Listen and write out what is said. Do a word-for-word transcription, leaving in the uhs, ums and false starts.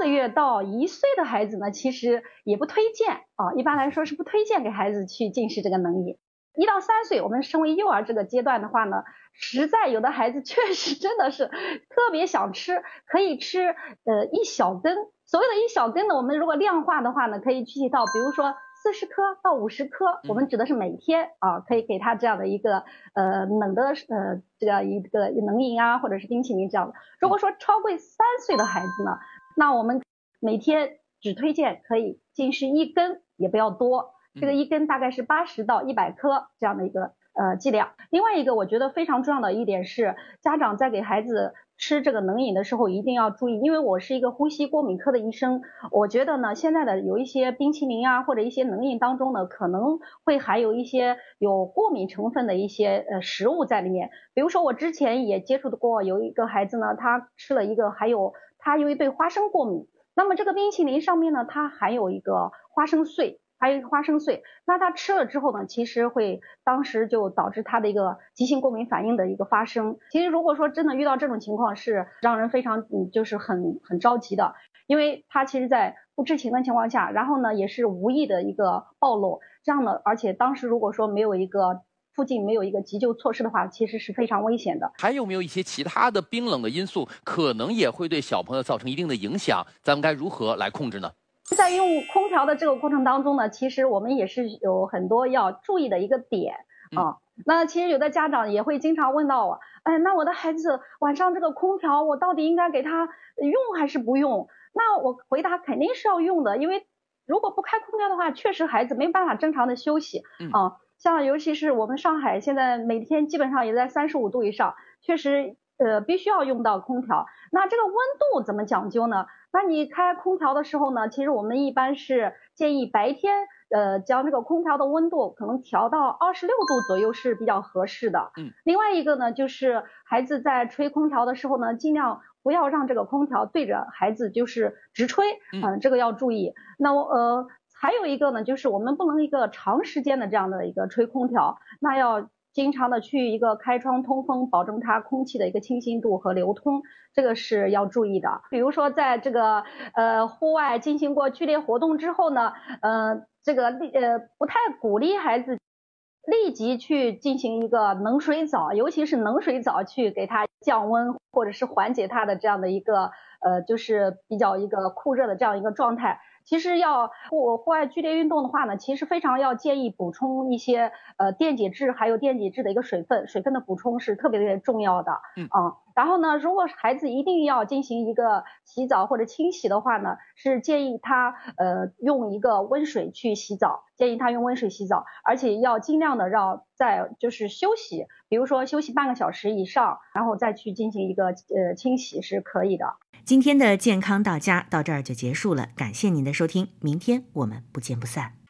个月到一岁的孩子呢，其实也不推荐啊，一般来说是不推荐给孩子去进食这个冷饮。一到三岁，我们身为幼儿这个阶段的话呢，实在有的孩子确实真的是特别想吃，可以吃呃一小根。所谓的一小根呢，我们如果量化的话呢，可以具体到比如说四十颗到五十颗，我们指的是每天啊，可以给他这样的一个呃冷的呃这个一个冷饮啊，或者是冰淇淋这样的。如果说超过三岁的孩子呢，那我们每天只推荐可以进食一根，也不要多。这个一根大概是八十到一百颗这样的一个呃剂量。另外一个我觉得非常重要的一点是，家长在给孩子吃这个冷饮的时候一定要注意，因为我是一个呼吸过敏科的医生，我觉得呢现在的有一些冰淇淋啊或者一些冷饮当中呢，可能会含有一些有过敏成分的一些呃食物在里面。比如说我之前也接触过有一个孩子呢，他吃了一个还有他因为对花生过敏，那么这个冰淇淋上面呢它含有一个花生碎。还有一个花生碎，那他吃了之后呢，其实会当时就导致他的一个急性过敏反应的一个发生。其实如果说真的遇到这种情况，是让人非常嗯就是很很着急的，因为他其实在不知情的情况下，然后呢也是无意的一个暴露，这样的，而且当时如果说没有一个附近没有一个急救措施的话，其实是非常危险的。 还有没有一些其他的冰冷的因素，可能也会对小朋友造成一定的影响？咱们该如何来控制呢？ 在用空调的这个过程当中呢，其实我们也是有很多要注意的一个点啊。嗯、那其实有的家长也会经常问到我，哎，那我的孩子晚上这个空调，我到底应该给他用还是不用？那我回答肯定是要用的，因为如果不开空调的话，确实孩子没办法正常的休息啊。像尤其是我们上海现在每天基本上也在三十五度以上，确实呃必须要用到空调。那这个温度怎么讲究呢？那你开空调的时候呢，其实我们一般是建议白天呃将这个空调的温度可能调到二十六度左右是比较合适的。嗯。另外一个呢，就是孩子在吹空调的时候呢，尽量不要让这个空调对着孩子就是直吹，嗯、呃，这个要注意。那我呃还有一个呢，就是我们不能一个长时间的这样的一个吹空调，那要经常的去一个开窗通风，保证它空气的一个清新度和流通，这个是要注意的。比如说在这个呃户外进行过剧烈活动之后呢，呃这个呃不太鼓励孩子立即去进行一个冷水澡，尤其是冷水澡去给他降温或者是缓解他的这样的一个呃就是比较一个酷热的这样一个状态。其实要户户外剧烈运动的话呢，其实非常要建议补充一些呃电解质，还有电解质的一个水分，水分的补充是特别特别重要的。嗯啊，然后呢，如果孩子一定要进行一个洗澡或者清洗的话呢，是建议他呃用一个温水去洗澡，建议他用温水洗澡，而且要尽量的让在就是休息，比如说休息半个小时以上，然后再去进行一个呃清洗是可以的。 今天的健康到家到这儿就结束了，感谢您的收听，明天我们不见不散。